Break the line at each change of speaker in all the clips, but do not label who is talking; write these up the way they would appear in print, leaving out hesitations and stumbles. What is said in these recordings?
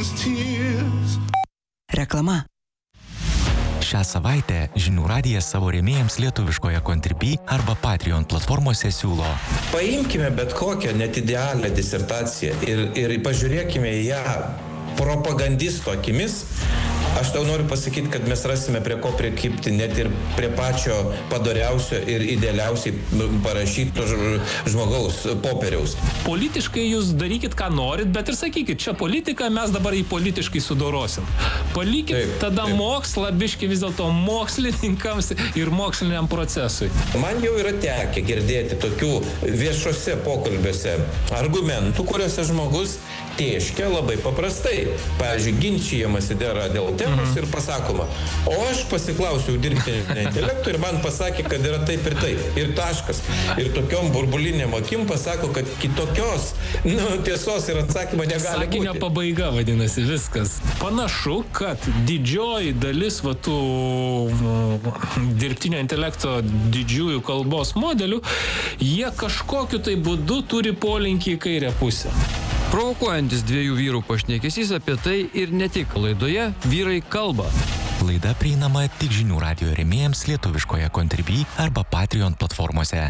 Reklama.
Šią savaitę Žinių radijas savo rėmėjams lietuviškoje Contribui arba Patreon platformose siūlo.
Paimkime bet kokią net idealią disertaciją ir pažiūrėkime į ją propagandisto akimis. Aš tau noriu pasakyti, kad mes rasime prie ko prikibti net ir prie pačio padoriausio ir idealiausiai parašyto žmogaus popieriaus.
Politiškai jūs darykit, ką norit, bet ir sakykit, čia politika, mes dabar į politiškai sudorosim. Palikit tada mokslą biškį vis dėlto mokslininkams ir moksliniam procesui.
Man jau yra tekę girdėti tokių viešose pokalbiuose argumentų, kuriuose žmogus tėškia labai paprastai. Pavyzdžiui, ginčijamasi dėl temos ir pasakoma, o aš pasiklausiau dirbtinio intelekto ir man pasakė, kad yra taip ir taip. Ir taškas. Ir tokiom burbulinėm akim pasako, kad kitokios tiesos ir atsakymo negali būti.
Sakinio pabaiga vadinasi viskas. Panašu, kad didžioji dalis tų dirbtinio intelekto didžiųjų kalbos modelių, jie kažkokiu tai būdu turi polinkį į kairę pusę.
Provokuojantis dviejų vyrų pašnekesys apie tai ir ne tik laidoje Vyrai kalba.
Laida prieinama tik Žinių radijo rėmėjams lietuviškoje Contribui arba Patreon platformose.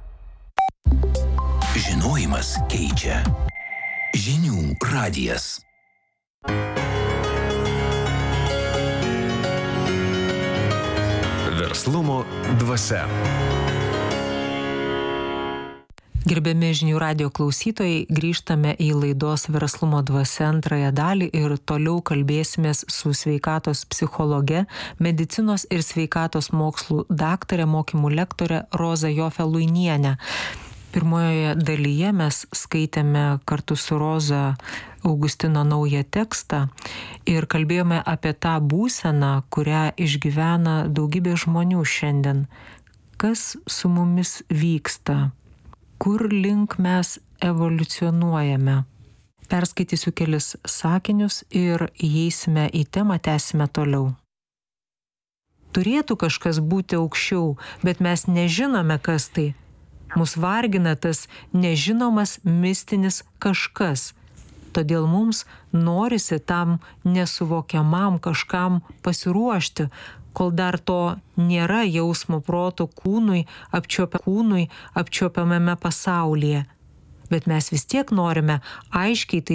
Žinojimas keičia. Žinių radijas.
Verslumo dvasia.
Gerbiami Žinių radijo klausytojai, grįžtame į laidos Verslumo dvasia antrąją dalį ir toliau kalbėsimės su sveikatos psichologe, medicinos ir sveikatos mokslų daktare, mokymų lektore Roza Jofė-Luinienė. Pirmojoje dalyje mes skaitėme kartu su Roza Augustino naują tekstą ir kalbėjome apie tą būseną, kurią išgyvena daugybė žmonių šiandien. Kas su mumis vyksta? Kur link mes evoliucionuojame? Perskaitysiu kelis sakinius ir įeisime į temą, tęsime toliau. Turėtų kažkas būti aukščiau, bet mes nežinome, kas tai. Mus vargina tas nežinomas mistinis kažkas. Todėl mums norisi tam nesuvokiamam kažkam pasiruošti, kol dar to nėra jausmo proto kūnui apčiuopiamame pasaulyje. Bet mes vis tiek norime aiškiai tai